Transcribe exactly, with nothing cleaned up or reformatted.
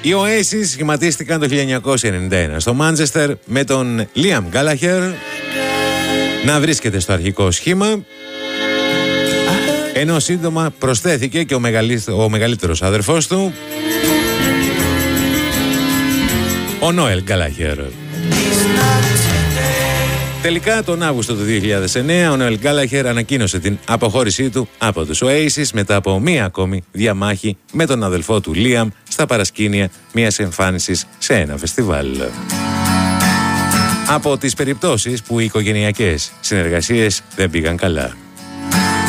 Οι Oasis σχηματίστηκαν το χίλια εννιακόσια ενενήντα ένα στο Μάντσεστερ με τον Liam Gallagher να βρίσκεται στο αρχικό σχήμα, ενώ σύντομα προσθέθηκε και ο, μεγαλύτερο, ο μεγαλύτερος αδερφός του, ο Noel Gallagher. Τελικά τον Αύγουστο του δύο χιλιάδες εννέα ο Noel Gallagher ανακοίνωσε την αποχώρησή του από τους Oasis μετά από μία ακόμη διαμάχη με τον αδελφό του Liam στα παρασκήνια μιας εμφάνισης σε ένα φεστιβάλ. Από τις περιπτώσεις που οι οικογενειακές συνεργασίες δεν πήγαν καλά.